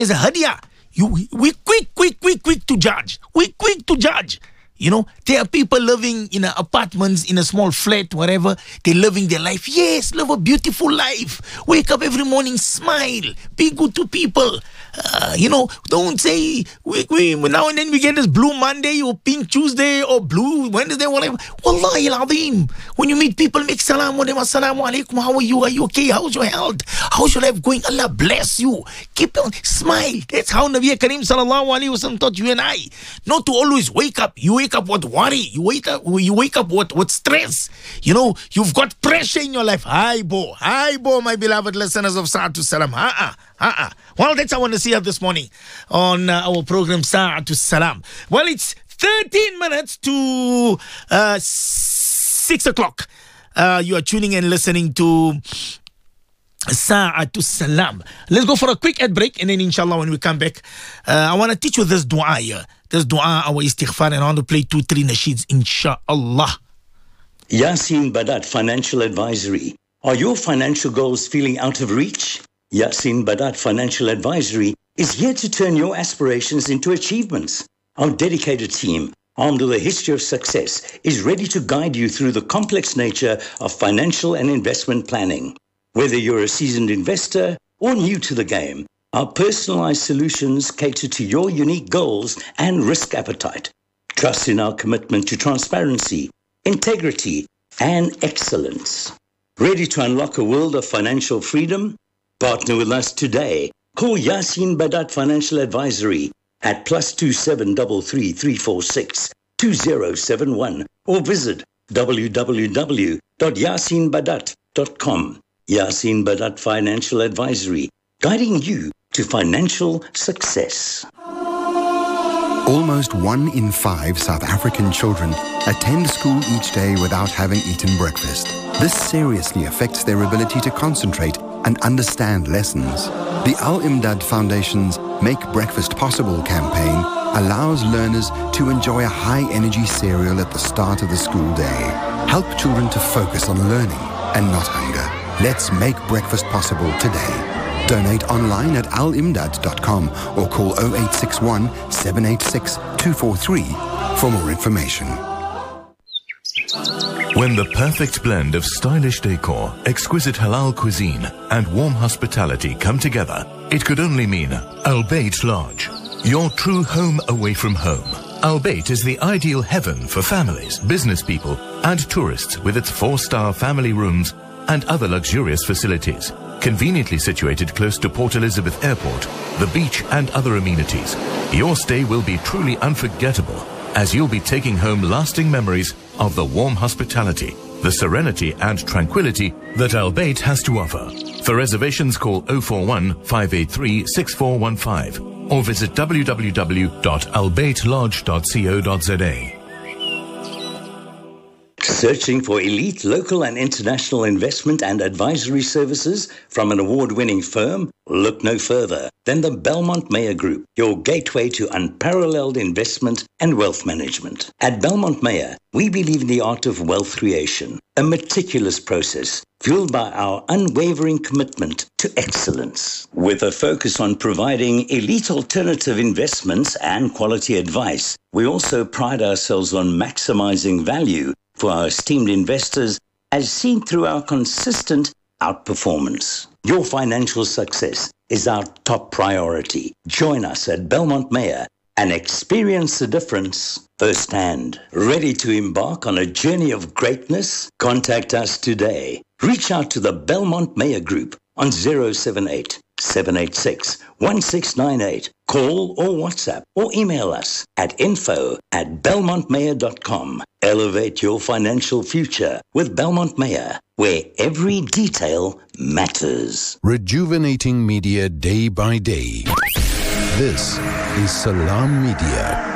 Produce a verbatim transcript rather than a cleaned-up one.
It's a hadiah. You, we quick, quick, quick, quick to judge. We quick to judge. You know, there are people living in a apartments, in a small flat, whatever. They're living their life. Yes, live a beautiful life. Wake up every morning, smile. Be good to people. Uh, you know, don't say, we, we, now and then we get this blue Monday or pink Tuesday or blue Wednesday, whatever. Wallahi al-azim. When you meet people, make salam with them. Assalamu alaikum. How are you? Are you okay? How's your health? How's your life going? Allah bless you. Keep on, smile. That's how Nabi Kareem sallallahu alayhi wa sallam taught you and I. Not to always wake up. You wake up with worry. You wake up, you wake up with, with stress. You know, you've got pressure in your life. Hi, bo. Hi, bo, my beloved listeners of Sa'atu Salam. Ha-ah. Uh-uh. Well, that's how I want to see you this morning on uh, our program Sa'atu Salam. Well, it's thirteen minutes to uh, six o'clock. Uh, you are tuning and listening to Sa'atu Salam. Let's go for a quick ad break, and then inshallah when we come back, uh, I want to teach you this dua here. This dua, our istighfar, and I want to play two, three nasheeds, inshallah. Yasin Badat Financial Advisory. Are your financial goals feeling out of reach? Yasin Badat Financial Advisory is here to turn your aspirations into achievements. Our dedicated team, armed with a history of success, is ready to guide you through the complex nature of financial and investment planning. Whether you're a seasoned investor or new to the game, our personalized solutions cater to your unique goals and risk appetite. Trust in our commitment to transparency, integrity, and excellence. Ready to unlock a world of financial freedom? Partner with us today. Call Yasin Badat Financial Advisory at plus two seven three three three four six two zero seven one or visit w w w dot yasin badat dot com. Yasin Badat Financial Advisory, guiding you to financial success. Almost one in five South African children attend school each day without having eaten breakfast. This seriously affects their ability to concentrate and understand lessons. The Al-Imdad Foundation's Make Breakfast Possible campaign allows learners to enjoy a high-energy cereal at the start of the school day. Help children to focus on learning and not hunger. Let's make breakfast possible today. Donate online at al imdad dot com or call oh eight six one, seven eight six, two four three for more information. When the perfect blend of stylish decor, exquisite halal cuisine, and warm hospitality come together, it could only mean Al Bayt Lodge, your true home away from home. Al Bayt is the ideal heaven for families, business people, and tourists with its four-star family rooms and other luxurious facilities. Conveniently situated close to Port Elizabeth Airport, the beach, and other amenities, your stay will be truly unforgettable, as you'll be taking home lasting memories of the warm hospitality, the serenity and tranquility that Al Bayt has to offer. For reservations, call oh four one, five eight three, six four one five or visit w w w dot al bayt lodge dot co dot z a. Searching for elite local and international investment and advisory services from an award-winning firm? Look no further than the Belmont Meyer Group, your gateway to unparalleled investment and wealth management. At Belmont Meyer, we believe in the art of wealth creation, a meticulous process fueled by our unwavering commitment to excellence. With a focus on providing elite alternative investments and quality advice, we also pride ourselves on maximizing value for our esteemed investors, as seen through our consistent outperformance. Your financial success is our top priority. Join us at Belmont Meyer and experience the difference firsthand. Ready to embark on a journey of greatness? Contact us today. Reach out to the Belmont Meyer Group on zero seven eight, seven eight six, one six nine eight. Call or WhatsApp or email us at info at belmont mayer dot com. Elevate your financial future with Belmont Meyer, where every detail matters. Rejuvenating media day by day. This is Salam Media.